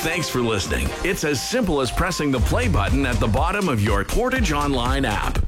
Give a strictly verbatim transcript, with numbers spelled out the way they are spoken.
Thanks for listening. It's as simple as pressing the play button at the bottom of your Portage Online app.